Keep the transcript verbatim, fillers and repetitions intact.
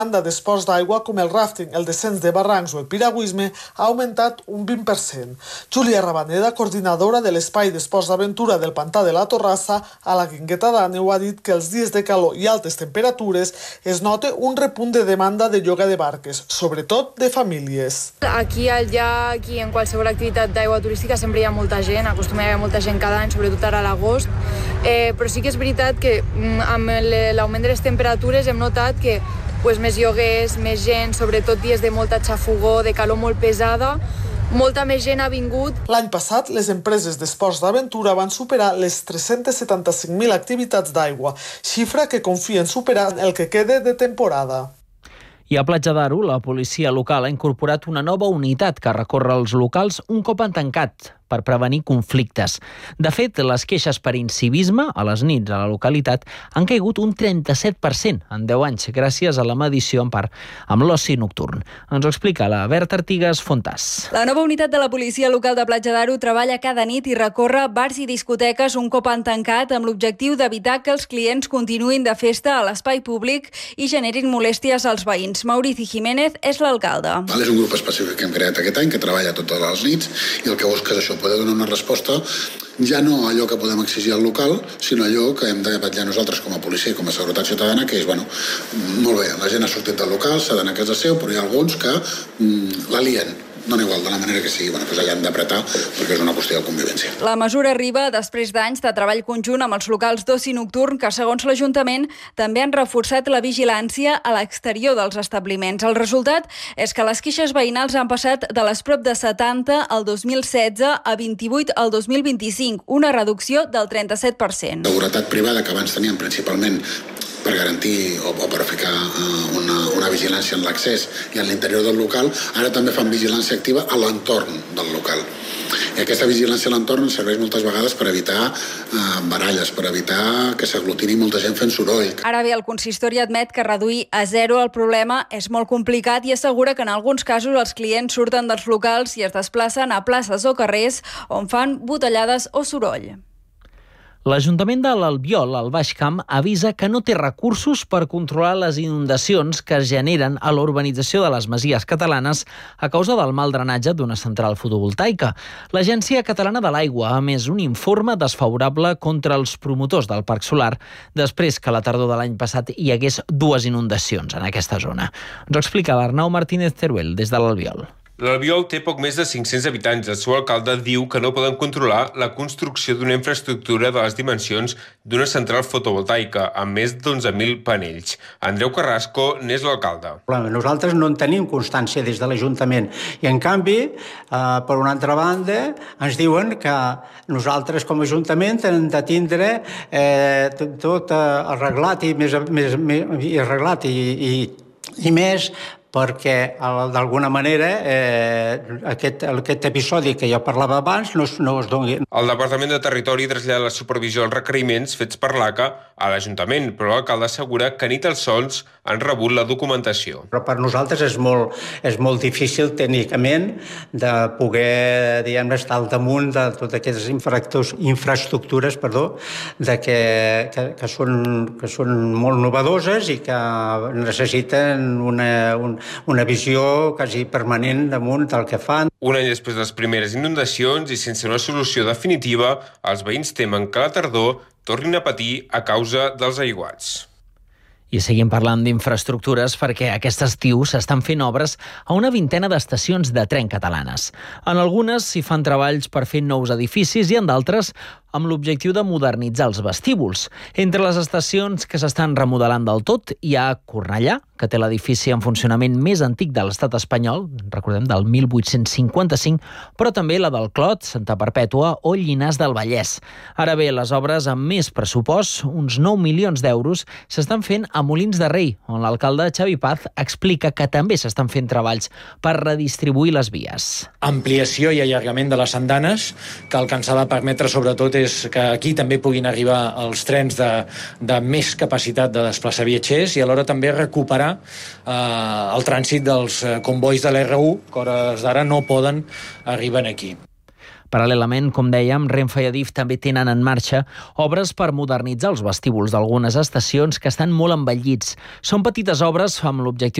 banda d'esports d'aigua com el rafting, el descens de barrancs o el piragüisme ha augmentat un vint per cent. Júlia Rabaneda, coordinadora de l'Espai d'Esports d'Aventura del Pantà de la Torrassa, a la Guingueta d'Àneu, ha dit que els dies de calor i altes temperatures es nota un repunt de demanda de lloga de barques, sobretot de famílies. Aquí al llac i en qualsevol activitat d'aigua turística sempre hi ha molta gent, acostuma a haver molta gent cada any, sobretot ara a l'agost, eh, però sí que és veritat que amb l'augment de les temperatures hem notat que pues, més lloguers, més gent, sobretot dies de molta xafogó, de calor molt pesada, molta més gent ha vingut. L'any passat, les empreses d'esports d'aventura van superar les tres-cents setanta-cinc mil activitats d'aigua, xifra que confien superar el que quede de temporada. I a Platja d'Aro, la policia local ha incorporat una nova unitat que recorre els locals un cop han tancat per prevenir conflictes. De fet, les queixes per incivisme a les nits a la localitat han caigut un trenta-set per cent en deu anys, gràcies a la medició en part amb l'oci nocturn. Ens ho explica la Berta Artigas Fontàs. La nova unitat de la policia local de Platja d'Aro treballa cada nit i recorre bars i discoteques un cop han tancat amb l'objectiu d'evitar que els clients continuïn de festa a l'espai públic i generin molèsties als veïns. Maurici Jiménez és l'alcalde. És un grup específic que hem creat aquest any que treballa totes les nits i el que busca és això, poder donar una resposta ja no allò que podem exigir al local, sinó allò que hem de vetllar nosaltres com a policia i com a seguretat ciutadana, que és, bueno, molt bé, la gent ha sortit del local, s'ha d'anar a casa seu, però hi ha alguns que mm, la lien. No igual, de la manera que sigui, bueno, doncs allà hem d'apretar perquè és una qüestió de convivència. La mesura arriba després d'anys de treball conjunt amb els locals d'oci nocturn que, segons l'Ajuntament, també han reforçat la vigilància a l'exterior dels establiments. El resultat és que les queixes veïnals han passat de les prop de setanta al dos mil setze a vint-i-vuit al dos mil vint-i-cinc, una reducció del trenta-set per cent. Seguretat privada, que abans teníem principalment per garantir o, o per ficar uh, una, una vigilància en l'accés i en l'interior del local, ara també fan vigilància activa a l'entorn del local. I aquesta vigilància a l'entorn serveix moltes vegades per evitar uh, baralles, per evitar que s'aglutini molta gent fent soroll. Ara bé, el consistori admet que reduir a zero el problema és molt complicat i assegura que en alguns casos els clients surten dels locals i es desplacen a places o carrers on fan botellades o soroll. L'Ajuntament de l'Albiol, al Baix Camp, avisa que no té recursos per controlar les inundacions que es generen a la urbanització de les Masies Catalanes a causa del mal drenatge d'una central fotovoltaica. L'Agència Catalana de l'Aigua ha emès un informe desfavorable contra els promotors del Parc Solar després que a la tardor de l'any passat hi hagués dues inundacions en aquesta zona. Ens ho explica l'Arnau Martínez Teruel, des de l'Albiol. L'Albiol té poc més de cinc-cents habitants. El seu alcalde diu que no poden controlar la construcció d'una infraestructura de les dimensions d'una central fotovoltaica amb més d'onze mil panells. Andreu Carrasco n'és l'alcalde. Nosaltres no en tenim constància des de l'Ajuntament i, en canvi, eh, per una altra banda, ens diuen que nosaltres com a Ajuntament hem de tindre eh, tot arreglat i més, més, més i arreglat i, i, i més perquè d'alguna manera eh, aquest, aquest episodi que jo parlava abans no, no es doni. El Departament de Territori trasllada la supervisió als requeriments fets per l'A C A a l'Ajuntament, però l'alcalde assegura que ni tan sols han rebut la documentació. Però per nosaltres és molt, és molt difícil tècnicament de poder, diguem, estar al damunt de totes aquestes infraestructures perdó, de que, que, que, són, que són molt novedoses i que necessiten una, un, una visió quasi permanent damunt del que fan. Un any després de les primeres inundacions i sense una solució definitiva, els veïns temen que a la tardor tornin a patir a causa dels aiguats. I seguim parlant d'infraestructures perquè aquest estiu s'estan fent obres a una vintena d'estacions de tren catalanes. En algunes s'hi fan treballs per fer nous edificis i en d'altres amb l'objectiu de modernitzar els vestíbuls. Entre les estacions que s'estan remodelant del tot hi ha Cornellà, que té l'edifici en funcionament més antic de l'estat espanyol, recordem, del mil vuit-cents cinquanta-cinc, però també la del Clot, Santa Perpètua o Llinars del Vallès. Ara bé, les obres amb més pressupost, uns nou milions d'euros, s'estan fent a Molins de Rei, on l'alcalde Xavi Paz explica que també s'estan fent treballs per redistribuir les vies. Ampliació i allargament de les andanes, que el que ens ha de permetre sobretot és que aquí també puguin arribar els trens de, de més capacitat de desplaçar viatgers i alhora també recuperar eh, el trànsit dels convois de l'R u, que a hores d'ara no poden arribar aquí. Paral·lelament, com dèiem, Renfe i Adif també tenen en marxa obres per modernitzar els vestíbuls d'algunes estacions que estan molt envellits. Són petites obres amb l'objectiu